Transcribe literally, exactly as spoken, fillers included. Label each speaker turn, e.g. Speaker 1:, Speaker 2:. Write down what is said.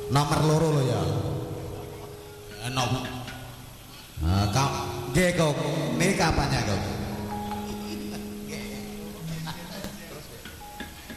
Speaker 1: nomor loro lo ya.
Speaker 2: Enom.
Speaker 1: Nah, kau, nggih kok, niki kapan ya kok?